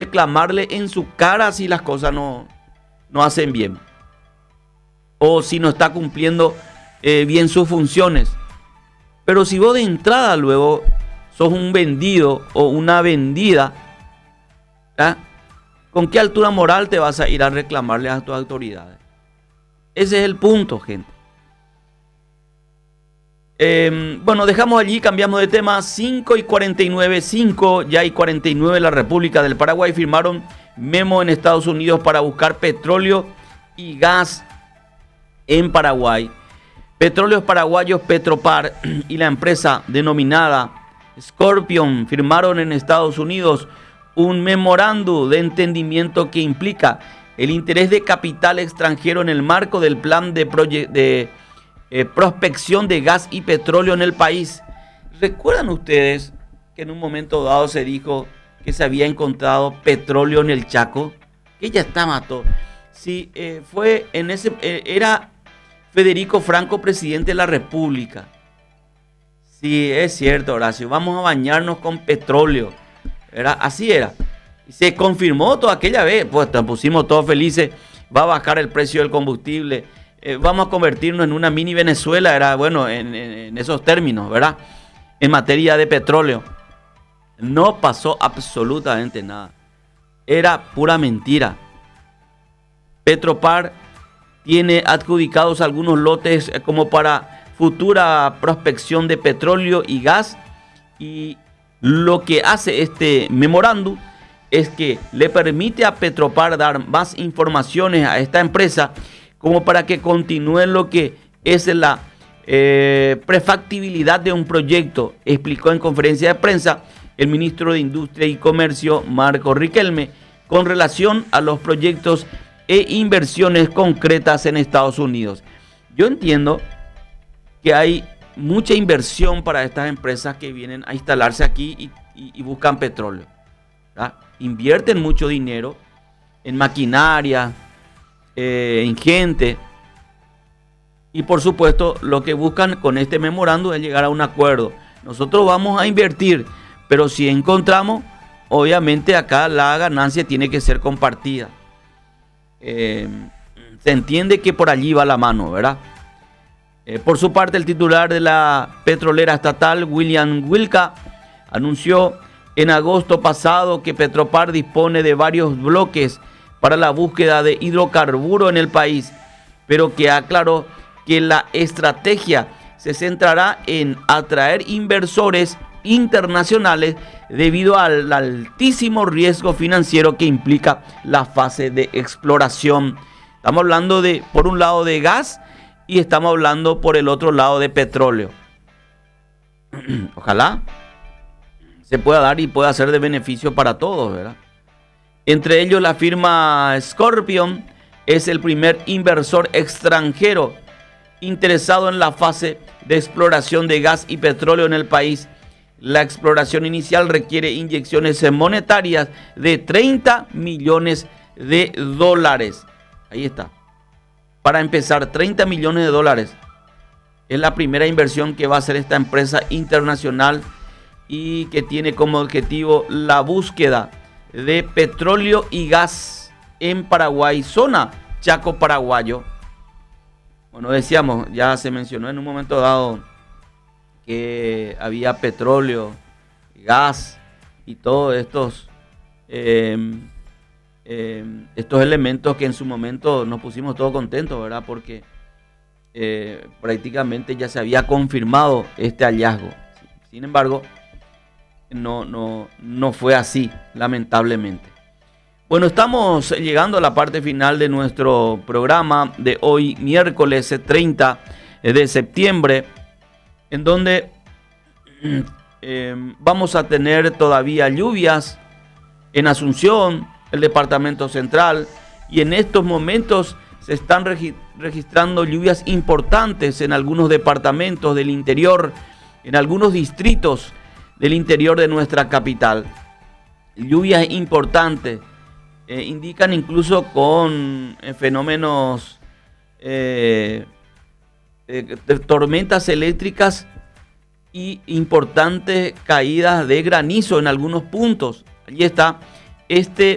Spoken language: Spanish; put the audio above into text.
reclamarle en su cara si las cosas no hacen bien. O si no está cumpliendo bien sus funciones. Pero si vos de entrada luego sos un vendido o una vendida, ¿ah? ¿Con qué altura moral te vas a ir a reclamarle a tus autoridades? Ese es el punto, gente. Bueno, dejamos allí, cambiamos de tema. 5:49, 5 ya y 49, la República del Paraguay firmaron memo en Estados Unidos para buscar petróleo y gas en Paraguay. Petróleos Paraguayos Petropar y la empresa denominada Scorpion firmaron en Estados Unidos un memorándum de entendimiento que implica el interés de capital extranjero en el marco del plan de prospección de gas y petróleo en el país. ¿Recuerdan ustedes que en un momento dado se dijo que se había encontrado petróleo en el Chaco? Que ya estaba todo. Sí, fue en ese... era Federico Franco, presidente de la República. Sí, es cierto, Horacio. Vamos a bañarnos con petróleo. Así era. Y se confirmó toda aquella vez. Pues nos pusimos todos felices. Va a bajar el precio del combustible. Vamos a convertirnos en una mini Venezuela. Era bueno en esos términos, ¿verdad? En materia de petróleo. No pasó absolutamente nada. Era pura mentira. Petropar tiene adjudicados algunos lotes como para futura prospección de petróleo y gas, y lo que hace este memorándum es que le permite a Petropar dar más informaciones a esta empresa como para que continúe lo que es la prefactibilidad de un proyecto, explicó en conferencia de prensa el ministro de Industria y Comercio, Marco Riquelme, con relación a los proyectos e inversiones concretas en Estados Unidos. Yo entiendo que hay mucha inversión para estas empresas que vienen a instalarse aquí y buscan petróleo, ¿verdad? Invierten mucho dinero en maquinaria, en gente, y por supuesto lo que buscan con este memorándum es llegar a un acuerdo. Nosotros vamos a invertir, pero si encontramos, obviamente acá la ganancia tiene que ser compartida. Se entiende que por allí va la mano, ¿verdad? Por su parte, el titular de la petrolera estatal, William Wilca, anunció en agosto pasado que Petropar dispone de varios bloques para la búsqueda de hidrocarburos en el país, pero que aclaró que la estrategia se centrará en atraer inversores internacionales debido al altísimo riesgo financiero que implica la fase de exploración. Estamos hablando por un lado de gas y estamos hablando por el otro lado de petróleo. Ojalá se pueda dar y pueda ser de beneficio para todos, ¿verdad? Entre ellos, la firma Scorpion es el primer inversor extranjero interesado en la fase de exploración de gas y petróleo en el país. La exploración inicial requiere inyecciones monetarias de 30 millones de dólares. Ahí está. Para empezar, 30 millones de dólares. Es la primera inversión que va a hacer esta empresa internacional y que tiene como objetivo la búsqueda de petróleo y gas en Paraguay, zona Chaco paraguayo. Bueno, decíamos, ya se mencionó en un momento dado que había petróleo, gas y todos estos elementos que en su momento nos pusimos todos contentos, ¿verdad? Porque prácticamente ya se había confirmado este hallazgo. Sin embargo, no fue así, lamentablemente. Bueno, estamos llegando a la parte final de nuestro programa de hoy, miércoles 30 de septiembre, en donde vamos a tener todavía lluvias en Asunción, el departamento central, y en estos momentos se están registrando lluvias importantes en algunos departamentos del interior, en algunos distritos del interior de nuestra capital. Lluvias importantes, indican incluso con fenómenos de tormentas eléctricas y importantes caídas de granizo en algunos puntos. Allí está este